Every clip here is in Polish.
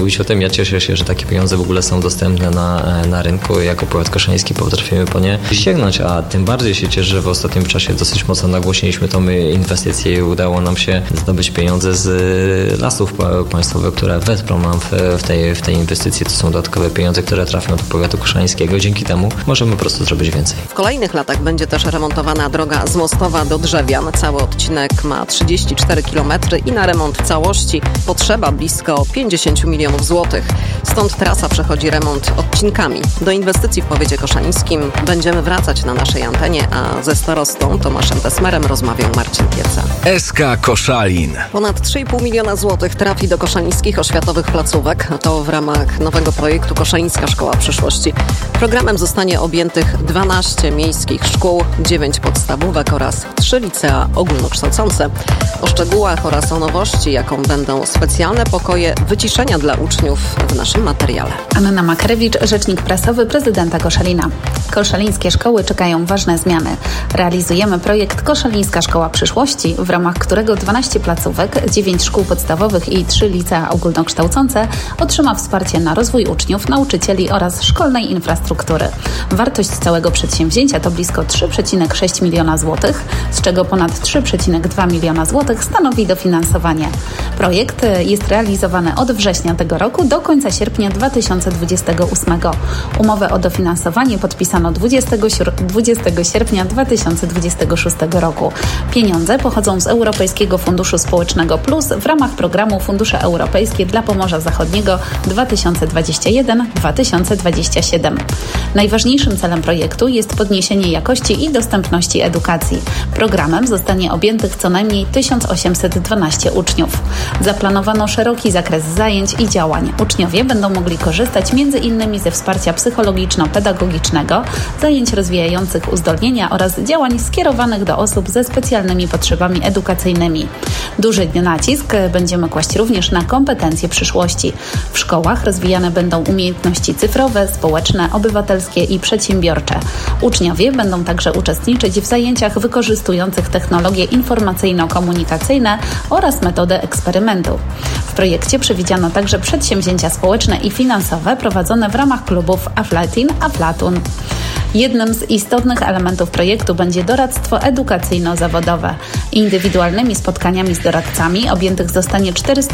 mówić o tym. Ja cieszę się, że takie pieniądze w ogóle są dostępne na rynku. Jako powiat koszaliński potrafimy po nie sięgnąć, a tym bardziej się cieszę, że w ostatnim czasie dosyć mocno nagłośniliśmy tą inwestycję i udało nam się zdobyć pieniądze z Lasów Państwowych, które wesprą nam w tej inwestycji. To są dodatkowe pieniądze, które trafią do powiatu koszalińskiego. Dzięki temu możemy po prostu zrobić więcej. W kolejnych latach będzie też remontowana droga z Mostowa do Drzewian. Cały odcinek ma 34 km i na remont całości potrzeba blisko 50 milionów złotych. Stąd trasa przechodzi remont odcinkami. Do inwestycji w powiecie koszalińskim będziemy wracać na naszej antenie, a ze starostą Tomaszem Tesmerem rozmawiał Marcin Pieca. SK Koszalin. Ponad 3,5 miliona złotych trafi do koszalińskich oświatowych placówek. To w ramach nowego projektu Koszalińska Szkoła Przyszłości. Programem zostanie objętych 12 miejskich szkół, 9 podstawówek oraz 3 licea ogólnokształcące. O szczegółach oraz o nowości, jaką będą specjalne pokoje wyciszenia dla uczniów, w naszym materiale. Anna Makrewicz, rzecznik prasowy prezydenta Koszalina. Koszalińskie szkoły czekają ważne zmiany. Realizujemy projekt Koszalińska Szkoła Przyszłości, w ramach którego 12 placówek, 9 szkół podstawowych i 3 licea ogólnokształcące otrzyma wsparcie na rozwój uczniów, nauczycieli oraz szkolnej infrastruktury. Wartość całego przedsięwzięcia to blisko 3,6 miliona złotych, z czego ponad 3,2 miliona złotych stanowi dofinansowanie. Projekt jest realizowany od września tego roku do końca sierpnia 2028. Umowę o dofinansowanie podpisano 20 sierpnia 2026 roku. Pieniądze pochodzą z Europejskiego Funduszu Społecznego Plus w ramach programu Fundusze Europejskie dla Pomorza Zachodniego 2021-2027. Najważniejszym celem projektu jest podniesienie jakości i dostępności edukacji. Programem zostanie objętych co najmniej 1812 uczniów. Zaplanowano szeroki zakres zajęć i działań. Uczniowie będą mogli korzystać m.in. ze wsparcia psychologiczno-pedagogicznego, zajęć rozwijających uzdolnienia oraz działań skierowanych do osób ze specjalnymi potrzebami edukacyjnymi. Duży nacisk będziemy kłaść również na kompetencje przyszłości. W szkołach rozwijane będą umiejętności cyfrowe, społeczne, obywatelskie i przedsiębiorcze. Uczniowie będą także uczestniczyć w zajęciach wykorzystujących technologie informacyjno-komunikacyjne oraz metodę eksperymentu. W projekcie przewidziano także przedsięwzięcia społeczne i finansowe prowadzone w ramach klubów Aflatun. Jednym z istotnych elementów projektu będzie doradztwo edukacyjno-zawodowe. Indywidualnymi spotkaniami z doradcami objętych zostanie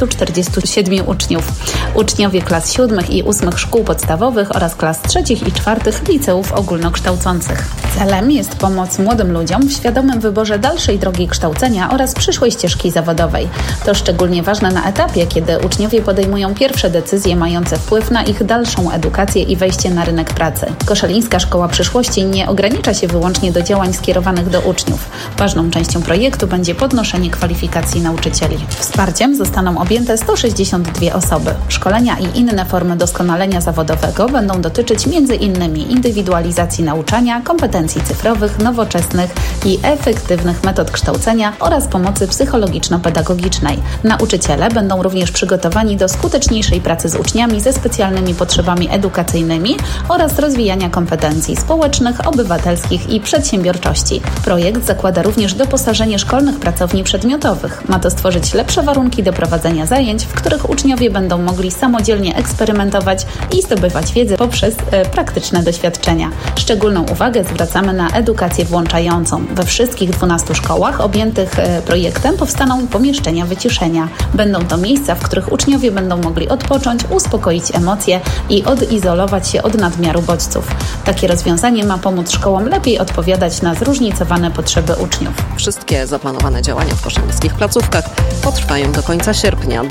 447 uczniów. Uczniowie klas 7 i 8 szkół podstawowych oraz klas 3 i 4 liceów ogólnokształcących. Celem jest pomoc młodym ludziom w świadomym wyborze dalszej drogi kształcenia oraz przyszłej ścieżki zawodowej. To szczególnie ważne na etapie, kiedy uczniowie podejmują pierwsze decyzje mające wpływ na ich dalszą edukację i wejście na rynek pracy. Koszalińska Szkoła Przyszłości nie ogranicza się wyłącznie do działań skierowanych do uczniów. Ważną częścią projektu będzie podnoszenie kwalifikacji nauczycieli. Wsparciem zostaną objęte 162 osoby. Szkolenia i inne formy doskonalenia zawodowego będą dotyczyć m.in. indywidualizacji nauczania, kompetencji cyfrowych, nowoczesnych i efektywnych metod kształcenia oraz pomocy psychologiczno-pedagogicznej. Nauczyciele będą również przygotowani do skuteczniejszej pracy z uczniami ze specjalnymi potrzebami edukacyjnymi oraz rozwijania kompetencji społecznych, obywatelskich i przedsiębiorczości. Projekt zakłada również doposażenie szkolnych pracowni przedmiotowych. Ma to stworzyć lepsze warunki do prowadzenia zajęć, w których uczniowie będą mogli samodzielnie eksperymentować i zdobywać wiedzę poprzez praktyczne doświadczenia. Szczególną uwagę zwracamy na edukację włączającą. We wszystkich 12 szkołach objętych projektem powstaną pomieszczenia wyciszenia. Będą to miejsca, w których uczniowie będą mogli odpocząć, uspokoić emocje i odizolować się od nadmiaru bodźców. Takie rozwiązanie ma pomóc szkołom lepiej odpowiadać na zróżnicowane potrzeby uczniów. Wszystkie zaplanowane działania w koszalińskich placówkach potrwają do końca sierpnia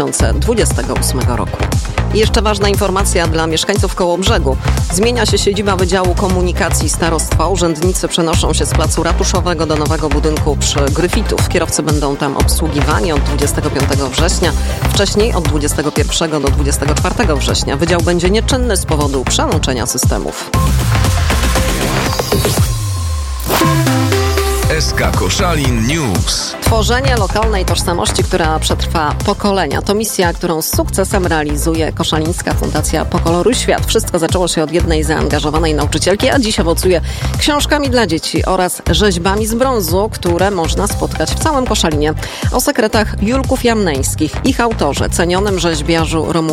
2028 roku. I jeszcze ważna informacja dla mieszkańców Kołobrzegu. Zmienia się siedziba Wydziału Komunikacji Starostwa. Urzędnicy przenoszą się z placu ratuszowego do nowego budynku przy Gryfitów. Kierowcy będą tam obsługiwani od 25 września. Wcześniej od 21 do 24 września. Wydział będzie nieczynny z powodu przełączenia systemów. SK Koszalin News. Tworzenie lokalnej tożsamości, która przetrwa pokolenia. To misja, którą z sukcesem realizuje Koszalińska Fundacja Pokoloruj Świat. Wszystko zaczęło się od jednej zaangażowanej nauczycielki, a dziś owocuje książkami dla dzieci oraz rzeźbami z brązu, które można spotkać w całym Koszalinie. O sekretach Julków Jamneńskich, ich autorze, cenionym rzeźbiarzu Romualdzie